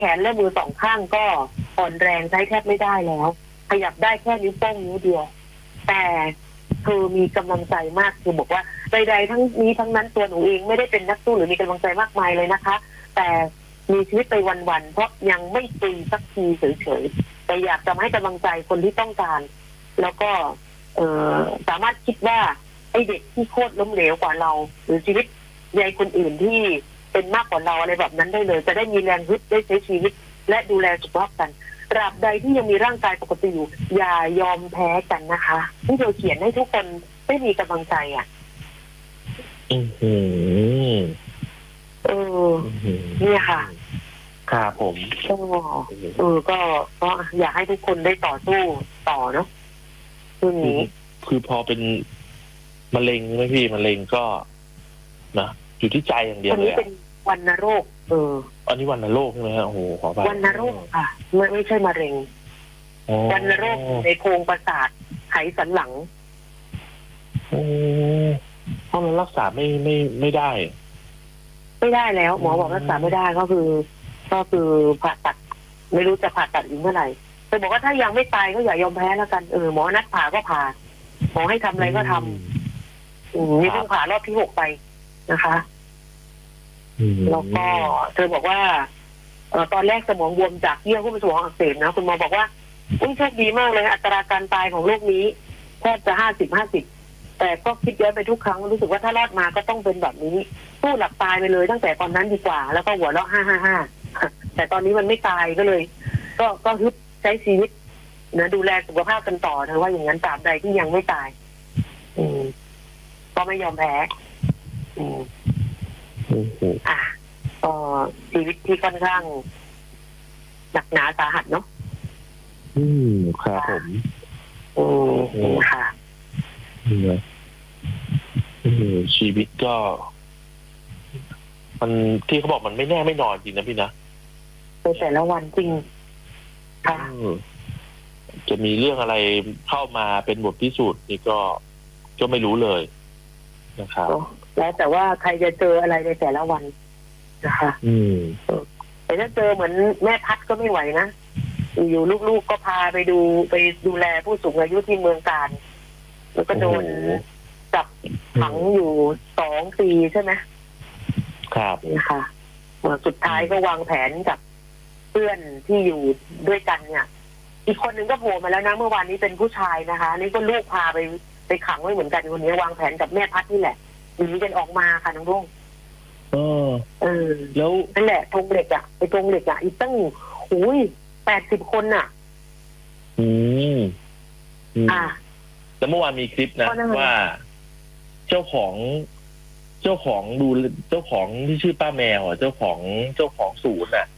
แขนและมือสองข้างก็อ่อนแรงใช้แทบไม่ได้แล้วขยับได้แค่นิ้วโป้งนิ้วเดียวแต่เธอมีกำลังใจมากคือบอกว่าใดๆทั้งนี้ทั้งนั้นตัวหนูเองไม่ได้เป็นนักสู้หรือมีกำลังใจมากมายเลยนะคะแต่มีชีวิตไปวันๆเพราะยังไม่ตุยสักทีเฉยๆแต่อยากจะให้กำลังใจคนที่ต้องการแล้วก็สามารถคิดว่าไอเด็กที่โคตรล้มเหลวกว่าเราหรือชีวิตยายคนอื่นที่เป็นมากกว่าเราอะไรแบบนั้นได้เลยจะได้มีแรงฮึดได้ใช้ชีวิตและดูแลสุขภาพกันตราบใดที่ยังมีร่างกายปกติอยู่อย่ายอมแพ้กันนะคะที่เราเขียนให้ทุกคนได้มีกำลังใจอ่ะเนี่ยค่ะครับผมก็อยากให้ทุกคนได้ต่อสู้ต่อเนาะเรื่องนี้คือพอเป็นมะเร็งไหมพี่มะเร็งก็นะอยู่ที่ใจอย่างเดียวเลยอันนี้เป็นวัณโรคอันนี้วัณโรคใช่ไหมฮะโอ้โหขอไปวัณโรคค่ะไม่ใช่มะเร็งวัณโรคในโพรงประสาทไขสันหลังเพราะมันรักษาไม่ได้แล้วหมอบอกรักษาไม่ได้ก็คือผ่าตัดไม่รู้จะผ่าตัดอีกเมื่อไหร่แต่บอกว่าถ้ายังไม่ตายก็อย่ายอมแพ้แล้วกันหมอนัดผ่าก็ผ่าหมอให้ทำอะไรก็ทำนี่เพิ่งผ่ารอบที่ 6ไปนะคะแล้วก็เธอบอกว่าตอนแรกสมองบวมจากเยื่อหุ้มสมองอักเสบนะคุณหมอบอกว่าโชคดีมากเลยอัตราการตายของโรคนี้แทบจะ50-50แต่ก็คิดย้อนไปทุกครั้งรู้สึกว่าถ้ารอดมาก็ต้องเป็นแบบนี้สู้หลับตายไปเลยตั้งแต่ตอนนั้นดีกว่าแล้วก็หัวเราะ555แต่ตอนนี้มันไม่ตายก็เลยก็ฮึดใช้ชีวิตนะดูแลสุขภาพกันต่อเธอว่าอย่างนั้นตราบใดที่ยังไม่ตายก็ไม่ยอมแพ้ก็ชีวิตที่ค่อนข้างหนักหนาสาหัสเนาะครับผมค่ะชีวิตก็มันที่เขาบอกมันไม่แน่ไม่นอนจริงนะพี่นะในแต่ละวันจริงค่ะจะมีเรื่องอะไรเข้ามาเป็นบทพิสูจน์นี่ก็ไม่รู้เลยนะครับแล้วแต่ว่าใครจะเจออะไรในแต่ละวันนะคะแต่ถ้าเจอเหมือนแม่พัดก็ไม่ไหวนะอยู่ลูกๆก็พาไปดูแลผู้สูงอายุที่เมืองการแล้วก็โดนจับขังอยู่2 ปีใช่ไหมครับนะคะสุดท้ายก็วางแผนกับเพื่อนที่อยู่ด้วยกันเนี่ยอีกคนหนึ่งก็โผล่มาแล้วนะเมื่อวานนี้เป็นผู้ชายนะคะนี่ก็ลูกพาไปขังไว้เหมือนกันคนนี้วางแผนกับแม่พัดนี่แหละหนีกันออกมาค่ะน้องรุ่งแล้วนั่นแหละธงเหล็กอ่ะไปธงเหล็กอ่ะอีกตั้ง80 คนอ่ะแล้วเมื่อวานมีคลิปนะว่าเจ้าของที่ชื่อป้าแมวเจ้าของศูนย์อ่ะ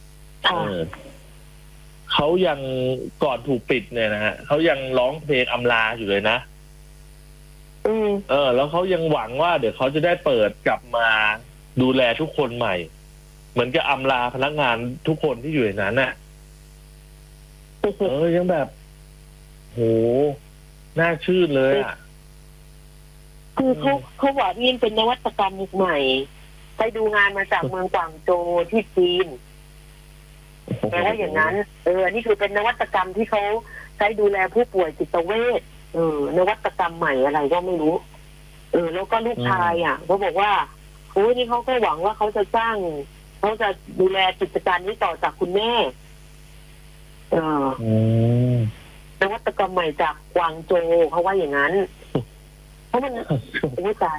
เขายังก่อนถูกปิดเนี่ยนะฮะเขายังร้องเพลงอำลาอยู่เลยนะแล้วเขายังหวังว่าเดี๋ยวเขาจะได้เปิดกลับมาดูแลทุกคนใหม่เหมือนกับอำลาพนักงานทุกคนที่อยู่ในนั้นน่ะยังแบบโหน่าชื่นเลยอ่ะคือเขาบอกนี่เป็นนวัตกรรมใหม่ไปดูงานมาจากเมืองกวางโจวที่จีนแปลว่าอย่างนั้นนี่คือเป็นนวัตกรรมที่เขาใช้ดูแลผู้ป่วยจิตเวชนวัตกรรมใหม่อะไรก็ไม่รู้แล้วก็ลูกชายเขาบอกว่านี่เขาก็หวังว่าเขาจะดูแลกิจการนี้ต่อจากคุณแม่นวัตกรรมใหม่จากกวางโจวเขาว่าอย่างนั้นเพราะมันไม่ตาย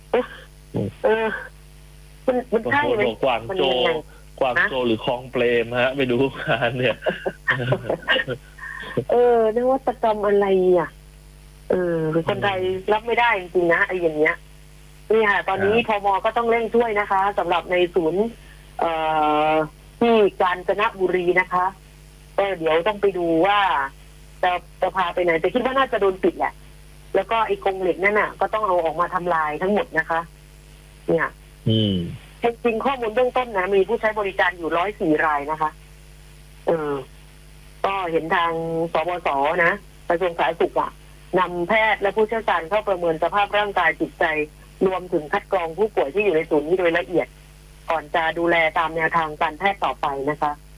มันใช่ไหมกวางโจหรือคลองเปรมฮะไปดูงานเนี่ยนวัตกรรมอะไรคนไทยรับไม่ได้จริงๆนะไอ้อย่างเงี้ยนี่ค่ะตอนนี้พม.ก็ต้องเร่งช่วยนะคะสำหรับในศูนย์ที่กาญจนบุรีนะคะเดี๋ยวต้องไปดูว่าจะพาไปไหนแต่คิดว่าน่าจะโดนปิดแหละแล้วก็ไอ้กรงเหล็กนั่นน่ะก็ต้องเอาออกมาทำลายทั้งหมดนะคะเนี่ยจริงข้อมูลเบื้องต้นนะมีผู้ใช้บริการอยู่104 รายนะคะก็เห็นทางสบสนะกระทรวงสาธารณสุขนำแพทย์และผู้เชี่ยวชาญเข้าประเมินสภาพร่างกายจิตใจรวมถึงคัดกรองผู้ป่วยที่อยู่ในศูนย์นี้โดยละเอียดก่อนจะดูแลตามแนวทางการแพทย์ต่อไปนะคะ